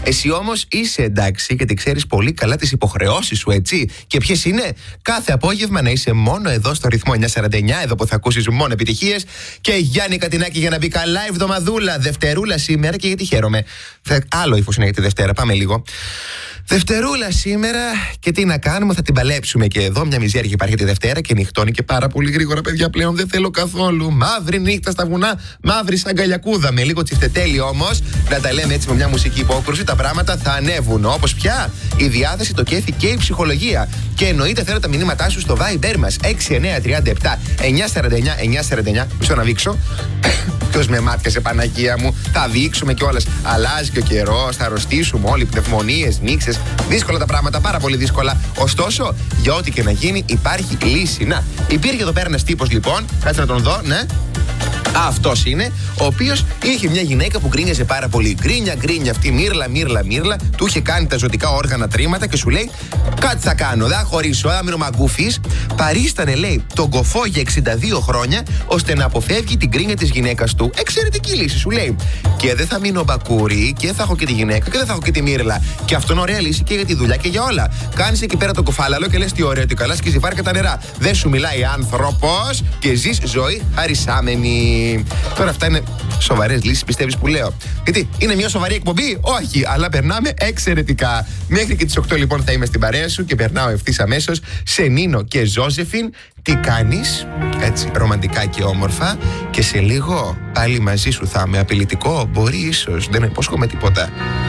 Εσύ όμως είσαι εντάξει, γιατί ξέρεις πολύ καλά τις υποχρεώσεις σου, έτσι. Και ποιες είναι? Κάθε απόγευμα να είσαι μόνο εδώ στο ρυθμό 949, εδώ που θα ακούσεις μόνο επιτυχίες. Και Γιάννη Κατινάκη για να μπει καλά εβδομαδούλα. Δευτερούλα σήμερα, και γιατί χαίρομαι. Άλλο ύφος είναι για τη Δευτέρα, πάμε λίγο. Δευτερούλα σήμερα, και τι να κάνουμε, θα την παλέψουμε και εδώ. Μια μιζέρια υπάρχει τη Δευτέρα και νυχτώνει και πάρα πολύ γρήγορα, παιδιά. Πλέον δεν θέλω καθόλου. Μαύρη νύχτα στα βουνά, μαύρη σαν καλιακούδα. Με λίγο τσιφτετέλη όμως, να τα λέμε έτσι με μια μουσική υπόκρουση, τα πράγματα θα ανέβουν. Όπως πια η διάθεση, το κέφι και η ψυχολογία. Και εννοείται θέλω τα μηνύματά σου στο Viber μας 6937 949 949. Μισό να βήξω. Ποιος με μάτιασε, Παναγία μου. Θα δείξουμε κιόλας. Αλλάζει και ο καιρός, θα αρρωστήσουμε όλοι, πνευμονίες, νύξες. Δύσκολα τα πράγματα, πάρα πολύ δύσκολα. Ωστόσο, για ό,τι και να γίνει, υπάρχει λύση. Να, υπήρχε εδώ πέρα ένας τύπος λοιπόν, κάτσε να τον δω, ναι. Αυτός είναι, ο οποίος είχε μια γυναίκα που γκρίνιαζε πάρα πολύ. Γκρίνια αυτή, μύρλα. Του είχε κάνει τα ζωτικά όργανα τρίματα και σου λέει: κάτι θα κάνω, δεν θα χωρίσω, θα μείνω μαγκούφης. Παρίστανε, λέει, τον κοφό για 62 χρόνια, ώστε να αποφεύγει την γκρίνια της γυναίκας του. Εξαιρετική λύση, σου λέει. Και δεν θα μείνω μπακούρι, και θα έχω και τη γυναίκα, και δεν θα έχω και τη μύρλα. Και αυτό είναι ωραία λύση και για τη δουλειά και για όλα. Κάνεις εκεί πέρα το κοφάλαλο και λες: τι ωραίο, τι καλά σκίζει βάρκα τα νερά. Δεν σου μιλάει άνθρωπος και ζεις ζωή χαρισάμενη. Τώρα αυτά είναι σοβαρές λύσεις, πιστεύεις που λέω? Γιατί είναι μια σοβαρή εκπομπή? Όχι, αλλά περνάμε εξαιρετικά. Μέχρι και τις 8 λοιπόν θα είμαι στην παρέα σου και περνάω ευθύς αμέσως σε Νίνο και Ζώζεφιν. Τι κάνεις? Έτσι, ρομαντικά και όμορφα. Και σε λίγο πάλι μαζί σου θα είμαι. Απειλητικό? Μπορεί ίσως, δεν υπόσχομαι τίποτα.